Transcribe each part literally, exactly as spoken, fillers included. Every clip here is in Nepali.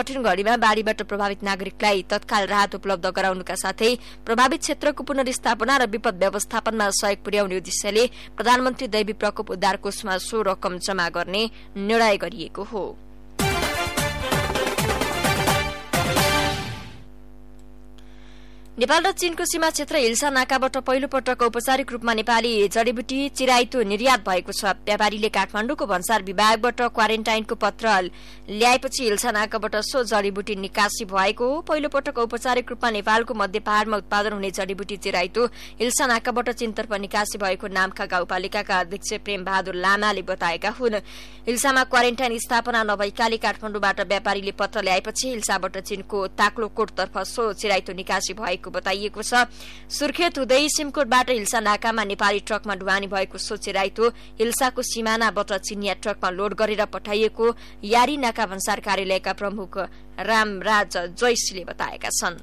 कठिन घड़ीमा बाढ़ीबाट प्रभावित नागरिकलाई तत्काल राहत उपलब्ध गराउनुका साथै प्रभावित क्षेत्रको पुनर्स्थापना र विपद व्यवस्थापनमा सहयोग पुर्याउने उद्देश्यले प्रधानमन्त्री दैवी प्रकोप उद्धार कोषमा सो रकम जम्मा गर्ने निर्णय गरिएको हो। नेपाल र चीनको सीमा क्षेत्र हिल्सा नाकाबाट पहिलो पटक औपचारिक रूपमा नेपाली जडीबुटी चिराइतो निर्यात भएको छ। व्यापारीले काठमाडौँको भन्सार विभागबाट क्वारेन्टाइनको पत्र ल्याएपछि हिल्सा नाकाबाट सो जडीबुटी निकासी भएको हो। पहिलो पटक औपचारिक रूपमा नेपालको मध्य पहाड़मा उत्पादन हुने जडीबुटी चिराइतो हिल्सा नाकाबाट चीनतर्फ निकासी भएको नामखा गाउँपालिकाका अध्यक्ष प्रेम बहादुर लामाले बताएका हुन्। हिल्सामा क्वारेन्टाइन स्थापना नभएकाले काठमाडौँबाट व्यापारीले पत्र ल्याएपछि हिल्साबाट चीनको ताक्लोकोटतर्फ सो चिराइतो निकासी भएको बताइएको छ। सुर्खेत हुँदै सिमकोटबाट हिल्सा नाकामा नेपाली ट्रकमा ढुवानी भएको सो चिराइतो हिल्साको सिमानाबाट चिनिया ट्रकमा लोड गरेर पठाइएको यारी नाका भन्सार कार्यालयका प्रमुख रामराज जैसीले बताएका छन्।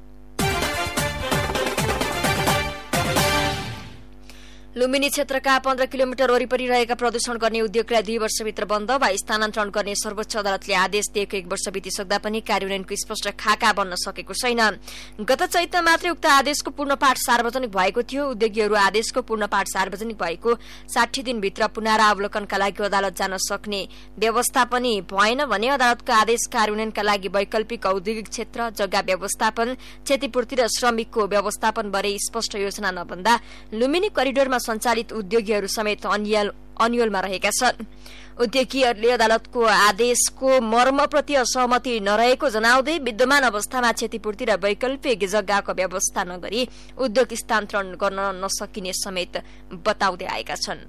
लुम्बिनी क्षेत्रका पन्ध्र किलोमिटर वरिपरि रहेका प्रदूषण गर्ने उद्योगलाई दुई वर्षभित्र बन्द वा स्थानान्तरण गर्ने सर्वोच्च अदालतले आदेश दिएको एक वर्ष बितिसक्दा पनि कार्यान्वयनको स्पष्ट खाका बन्न सकेको छैन। गत चैतमा मात्रै उक्त आदेशको पूर्णपाठ सार्वजनिक भएको थियो। उद्योगीहरू आदेशको पूर्णपाठ सार्वजनिक भएको साठी दिनभित्र पुनरावलोकनका लागि अदालत जान सक्ने व्यवस्था पनि भएन भने अदालतको आदेश कार्यान्वयनका लागि वैकल्पिक औद्योगिक क्षेत्र, जग्गा व्यवस्थापन, क्षतिपूर्ति र श्रमिकको व्यवस्थापन बारे स्पष्ट योजना नबन्दा लुम्बिनी करिडोरमा सञ्चालित उद्योगीहरू समेत अन्यलमा रहेका छन्। उद्योगीहरूले अदालतको आदेशको मर्मप्रति असहमति नरहेको जनाउँदै विद्यमान अवस्थामा क्षतिपूर्ति र वैकल्पिक जग्गाको व्यवस्था नगरी उद्योग स्थानान्तरण गर्न नसकिने समेत बताउँदै आएका छन्।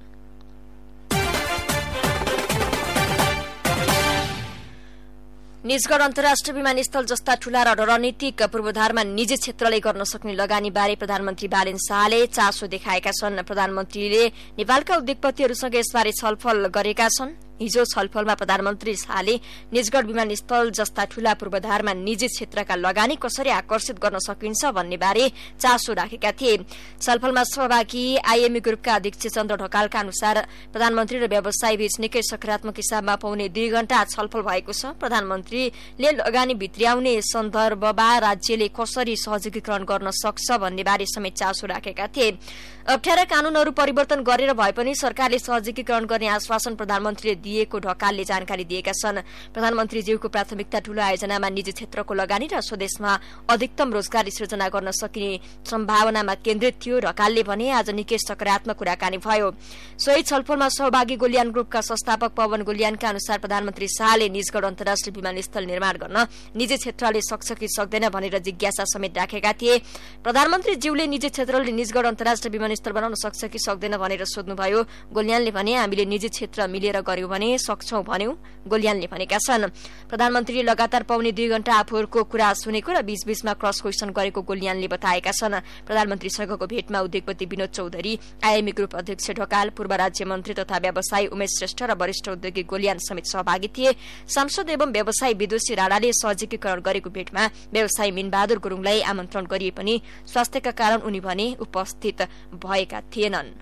निजगढ़ अन्तर्राष्ट्रिय विमानस्थल जस्ता ठूला र रणनीतिक पूर्वाधारमा निजी क्षेत्रले गर्न सक्ने लगानी बारे प्रधानमन्त्री बालेन शाहले चासो देखाएका छन्। प्रधानमन्त्रीले नेपालका उद्योगपतिहरूसँग यसबारे छलफल गरेका छन्। हिजो छलफलमा प्रधानमन्त्री शाहले निजगढ़ विमानस्थल जस्ता ठूला पूर्वाधारमा निजी क्षेत्रका लगानी कसरी आकर्षित गर्न सकिन्छ भन्ने बारे चासो राखेका थिए। छलफलमा सहभागी आईएमए ग्रुपका अध्यक्ष चन्द्र ढकालका अनुसार प्रधानमन्त्री र व्यवसायी बीच निकै सकारात्मक हिसाबमा पाउने दुई घण्टा छलफल भएको छ। प्रधानमन्त्रीले लगानी भित्र्याउने सन्दर्भमा राज्यले कसरी सहजीकरण गर्न सक्छ भन्ने बारे समेत चासो राखेका थिए। अप्ठ्यारा कानूनहरू परिवर्तन गरेर भए पनि सरकारले सहजीकरण गर्ने आश्वासन प्रधानमन्त्रीले दिएको ढकालले जानकारी दिएका छन्। प्रधानमन्त्रीज्यूको प्राथमिकता ठूलो आयोजनामा निजी क्षेत्रको लगानी र स्वदेशमा अधिकतम रोजगारी सृजना गर्न सकिने सम्भावनामा केन्द्रित थियो। ढकालले भने आज निकै सकारात्मक कुराकानी भयो। सोही छलफलमा सहभागी गोलियान ग्रुपका संस्थापक पवन गोलियानका अनुसार प्रधानमन्त्री शाहले निजगढ़ अन्तर्राष्ट्रिय विमानस्थल निर्माण गर्न निजी क्षेत्रले सक्छ कि सक्दैन भनेर जिज्ञासा समेत राखेका थिए। प्रधानमन्त्रीज्यूले निजी क्षेत्रले निजगढ़ अन्तर्राष्ट्रिय विमानस्थल बनाउन सक्छ कि सक्दैन भनेर सोध्नुभयो। गोलियानले भने हामीले निजी क्षेत्र मिलेर गर्यौं भने सक्छौं भन्यौं, गोलियानले भनेका छन्। प्रधानमन्त्रीले लगातार पाउने दुई घण्टा आफूहरूको कुरा सुनेको र बीचबीचमा क्रस क्वेशन गरेको गोलियानले बताएका छन्। प्रधानमन्त्रीसँगको भेटमा उद्योगपति विनोद चौधरी, आईएमए ग्रुप अध्यक्ष ढकाल, पूर्व राज्य मन्त्री तथा व्यवसायी उमेश श्रेष्ठ र वरिष्ठ उद्योगी गोलियान समेत सहभागी थिए। सांसद एवं व्यवसायी विदुषी राणाले सहजीकरण गरेको भेटमा व्यवसायी मिनबहादुर गुरूङलाई आमन्त्रण गरिए पनि स्वास्थ्यका कारण उनी भने उपस्थित भएका थिएनन्।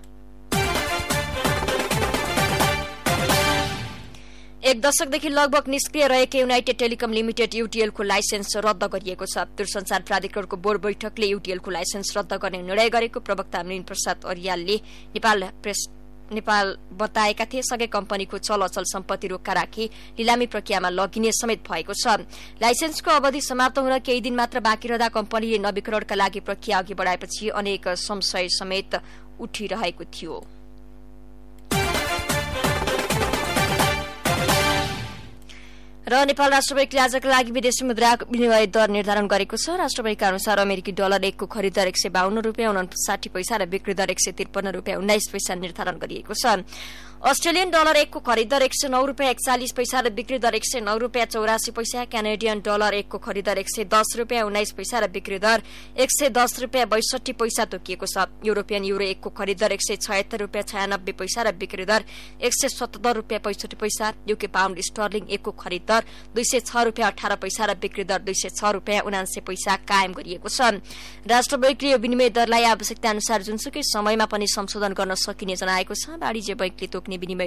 एक दशकदेखि लगभग निष्क्रिय रहेको युनाइटेड टेलिकम लिमिटेड यूटीएलको लाइसेन्स रद्द गरिएको छ। दूरसञ्चार प्राधिकरणको बोर्ड बैठकले यूटीएलको लाइसेन्स रद्द गर्ने निर्णय गरेको प्रवक्ता अमरिन प्रसाद अर्यालले नेपाल प्रेस नेपाल बताएका थिए। सँगै कम्पनीको चल अचल सम्पत्ति रोक्का राखी लिलामी प्रक्रियामा लगिने समेत भएको छ। लाइसेन्सको अवधि समाप्त हुन केही दिन मात्र बाँकी रहँदा कम्पनीले नवीकरणका लागि प्रक्रिया अघि बढाएपछि अनेक संशय समेत उठिरहेको थियो। र नेपाल राष्ट्र बैंकले आजका लागि विदेशी मुद्रा विनिमय दर निर्धारण गरेको छ। राष्ट्र बैंकका अनुसार अमेरिकी डलर एकको खरिद दर एक सय बाहन्न रुपियाँ उनासाठी पैसा र बिक्री दर एक सय त्रिपन्न रुपियाँ उन्नाइस पैसा निर्धारण गरिएको छ। अस्ट्रेलियन डलर एकको खरिद दर एक सय नौ रुपियाँ एकचालिस पैसा र बिक्री दर एक सय नौ रुपियाँ चौरासी पैसा। क्यानेडियन डलर एकको खरिद दर एक सय दस रुपियाँ उन्नाइस पैसा र बिक्री दर एक सय दस रुपियाँ बैसठी पैसा तोकिएको छ। युरोपियन युरो एकको खरिद दर एक सय छयत्तर रुपियाँ छयानब्बे पैसा र बिक्री दर एक सय सतहत्तर रुपियाँ पैंसठी पैसा। युके पाउण्ड स्टर्लिङ एकको खरिद दर दुई सय छ रुपियाँ अठार पैसा र बिक्री दर दुई सय छ रुपियाँ उनान्से पैसा कायम गरिएको छ। राष्ट्र बैंकले यो विनिमय दरलाई आवश्यकता अनुसार जुनसुकै समयमा पनि संशोधन गर्न सकिने जनाएको छ। वाणिज्य बैंकले तोक्ने विनिमय